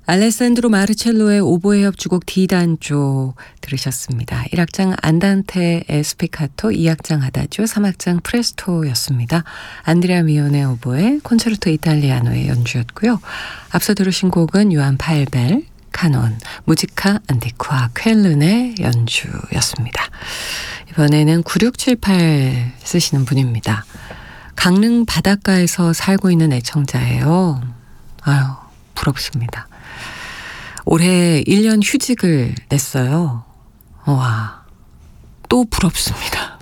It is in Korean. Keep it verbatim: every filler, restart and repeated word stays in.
알레산드로 마르첼로의 오보에 협주곡 D단조 들으셨습니다. 일 악장 안단테의 스피카토, 이 악장 아다지오, 삼 악장 프레스토였습니다. 안드레아 미온의 오보에 콘체르토 이탈리아노의 연주였고요. 앞서 들으신 곡은 요한 팔벨, 카논, 무지카 안티쿠아 쾰른의 연주였습니다. 이번에는 구육칠팔 쓰시는 분입니다. 강릉 바닷가에서 살고 있는 애청자예요. 아유, 부럽습니다. 올해 일 년 휴직을 냈어요. 와, 또 부럽습니다.